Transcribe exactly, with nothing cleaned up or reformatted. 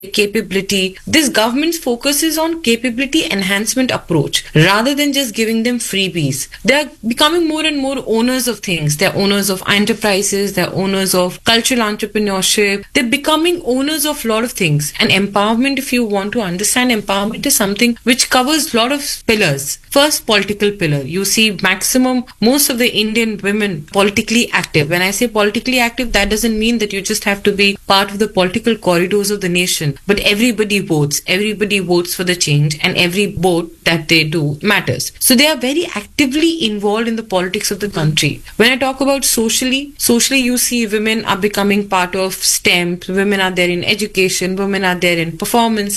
capability. This government's focus is on capability enhancement approach rather than just giving them freebies. They're becoming more and more owners of things. They're owners of enterprises. They're owners of cultural entrepreneurship. They're becoming owners of a lot of things. And empowerment, if you want to understand, empowerment is something which covers a lot of pillars. First, political pillar. You see maximum, most of the Indian women politically active. When I say politically active, that doesn't mean that you just have to be part of the political corridors of the nation, but everybody votes. Everybody votes for the change, and every vote that they do matters. So they are very actively involved in the politics of the country. When I talk about socially, socially you see women are becoming part of STEM, women are there in education, women are there in performance